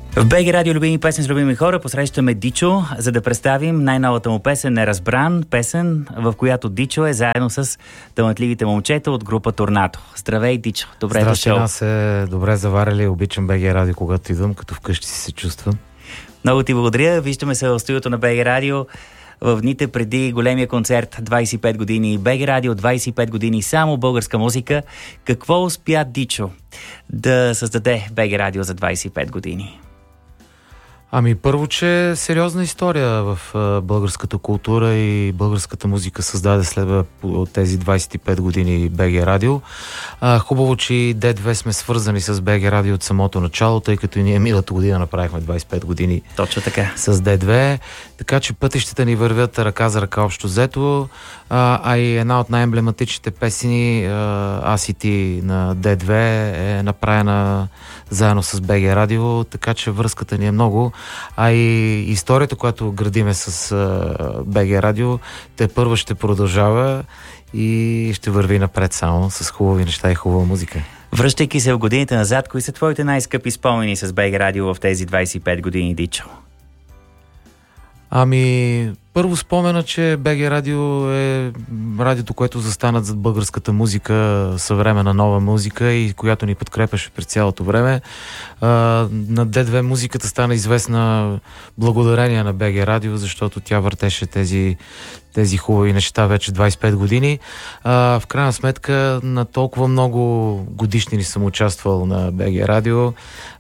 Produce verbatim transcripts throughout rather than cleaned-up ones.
В БГ Радио любими песен с любими хора посрещаме Дичо, за да представим най-новата му песен "Неразбран", песен, в която Дичо е заедно с талантливите момчета от група Торнадо. Здравей, Дичо! Добре дошъл! Здрасти, нас е добре заварили. Обичам БГ Радио, когато идвам, като вкъщи си се чувствам. Много ти благодаря. Виждаме се в студиото на БГ Радио в дните преди големия концерт двайсет и пет години. БГ Радио двайсет и пет години, само българска музика. Какво успя Дичо да създаде БГ Радио за двайсет и пет години? Ами първо, че сериозна история в а, българската култура и българската музика създаде след от тези двайсет и пет години БГ Радио. А, хубаво, че и Д две сме свързани с БГ Радио от самото начало, тъй като и ние миналата година направихме двайсет и пет години. Точно така. С Д две, така че пътищата ни вървят ръка за ръка общо взето, а, а и една от най-емблематичните песни, а, Аз и ти на Д две, е направена заедно с БГ Радио, така че връзката ни е много. А и историята, която градиме с а, БГ Радио, те първо ще продължава и ще върви напред само с хубави неща и хубава музика. Връщайки се в годините назад, кои са твоите най-скъпи спомени с БГ Радио в тези двайсет и пет години, Дичо? Ами, първо спомена, че БГ Радио е радиото, което застанат зад българската музика, съвременна нова музика и която ни подкрепяше през цялото време. А, на Д две музиката стана известна благодарение на БГ Радио, защото тя въртеше тези, тези хубави неща вече двайсет и пет години. А, в крайна сметка на толкова много годишнини съм участвал на БГ Радио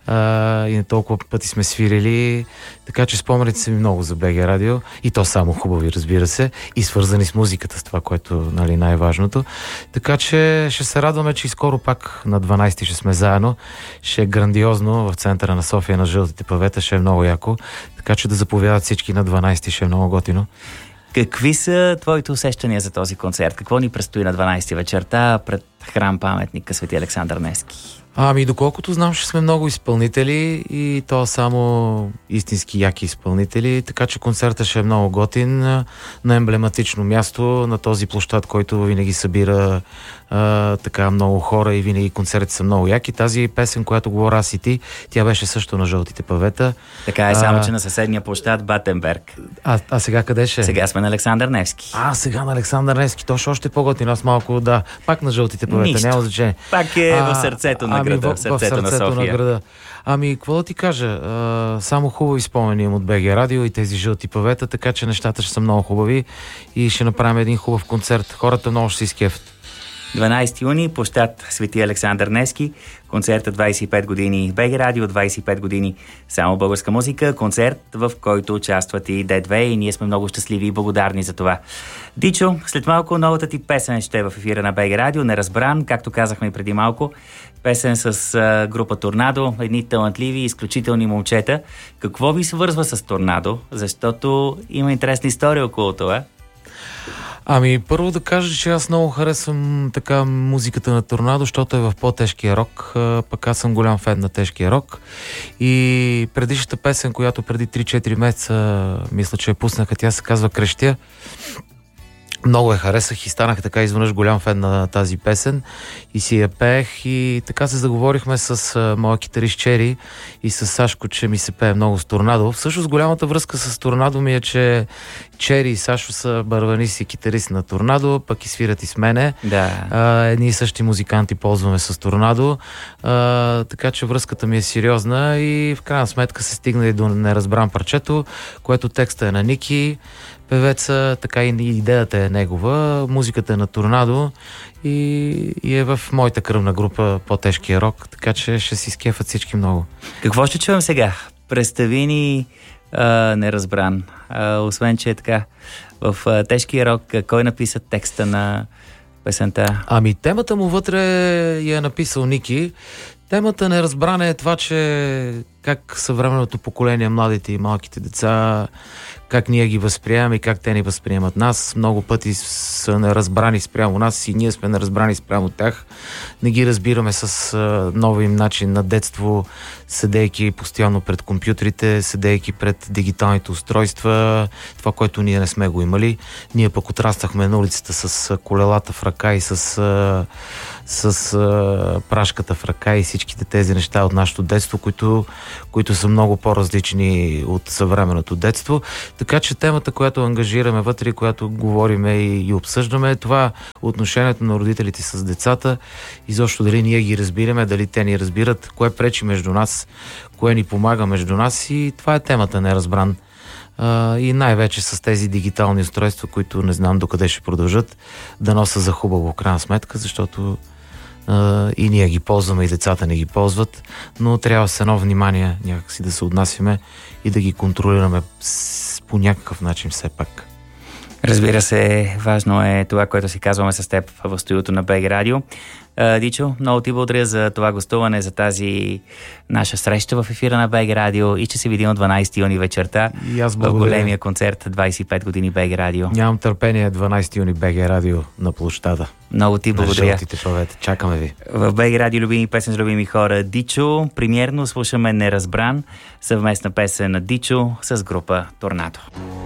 а, и на толкова пъти сме свирили, така че спомените са ми много за БГ Радио и то само хубави, разбира се, и свързани с музиката, с това, което, нали, най-важното. Така че ще се радваме, че и скоро пак на дванайсети ще сме заедно. Ще е грандиозно в центъра на София на Жълтите павета, ще е много яко. Така че да заповядат всички на дванайсети, ще е много готино. Какви са твоите усещания за този концерт? Какво ни предстои на дванайсети вечерта пред храм паметника Свети Александър Невски? Ами, доколкото знам, ще сме много изпълнители и то само истински яки изпълнители, така че концертът ще е много готин на емблематично място, на този площад, който винаги събира а, така много хора и винаги концерти са много яки. Тази песен, която говоря Аз и ти, тя беше също на Жълтите павета. Така е, само че на съседния площад Батенберг. А, а сега къде ще? Сега сме на Александър Невски. А, сега на Александър Невски, то ще още по-готин. Аз малко, да, пак на Жълтите павета, Нищо. Няма значение. Пак е а, в сърцето на града, ами, в, в сърцето, в сърцето на София. На града. Ами, какво да ти кажа? А, само хубави спомени от БГ Радио и тези Жълти павета, така че нещата ще са много хубави и ще направим един хубав концерт. Хората много ще се изкефят. дванайсети юни, площад Свети Александър Невски, концерта двайсет и пет години БГ Радио, двайсет и пет години само българска музика, концерт, в който участват и Д две и ние сме много щастливи и благодарни за това. Дичо, след малко новата ти песен ще е в ефира на БГ Радио, "Неразбран", както казахме и преди малко. Песен с а, група Торнадо, едни талантливи, изключителни момчета. Какво ви свързва с Торнадо? Защото има интересна история около това. Ами, първо да кажа, че аз много харесвам така музиката на Торнадо, защото е в по-тежкия рок, пък аз съм голям фен на тежкия рок. И предишната песен, която преди три-четири месеца, мисля, че я пуснаха, тя се казва "Крещя". Много я харесах и станах така изведнъж голям фен на тази песен и си я пеех и така се заговорихме с а, моя китарист Чери и с Сашко, че ми се пее много с Торнадо. Всъщност голямата връзка с Торнадо ми е, че Чери и Сашо са барабанист и китарист на Торнадо, пък и свират и с мене. Да. А, едни и същи музиканти ползваме с Торнадо, а, така че връзката ми е сериозна и в крайна сметка се стигна и до "Неразбран" парчето, което текста е на Ники, певеца, така и идеята е негова, музиката е на Торнадо и, и е в моята кръвна група по-тежкия рок, така че ще си скефат всички много. Какво ще чуем сега? Представи ни а, "Неразбран". А, освен, че е така в а, тежкия рок, кой написа текста на песента? Ами темата му вътре я е написал Ники. Темата "Неразбран" е това, че как съвременното поколение, младите и малките деца, как ние ги възприемаме и как те ни възприемат нас. Много пъти са неразбрани спрямо нас и ние сме неразбрани спрямо тях. Не ги разбираме с а, нови им начин на детство, седейки постоянно пред компютрите, седейки пред дигиталните устройства, това, което ние не сме го имали. Ние пък отраснахме на улицата с колелата в ръка и с, а, с а, прашката в ръка и всичките тези неща от нашето детство, които които са много по-различни от съвременното детство. Така че темата, която ангажираме вътре, която говориме и, и обсъждаме, е това отношението на родителите с децата, изобщо дали ние ги разбираме, дали те ни разбират, кое пречи между нас, кое ни помага между нас, и това е темата неразбран. Uh, и най-вече с тези дигитални устройства, които не знам докъде ще продължат да носа за хубаво в крайна сметка, защото uh, и ние ги ползваме, и децата не ги ползват, но трябва с едно внимание някакси да се отнасяме и да ги контролираме с, по някакъв начин все пак. Разбира се, важно е това, което си казваме с теб в студиото на БГ Радио. Дичо, много ти благодаря за това гостуване, за тази наша среща в ефира на БГ Радио и че се видим от дванайсети юни вечерта в големия концерт двайсет и пет години БГ Радио. Нямам търпение, дванайсети юни БГ Радио на площада. Много ти благодаря. На жълтите павета. Чакаме ви. В БГ Радио любими песен с любими хора. Дичо, премиерно слушаме Неразбран, съвместна песен на Дичо с група Торнадо.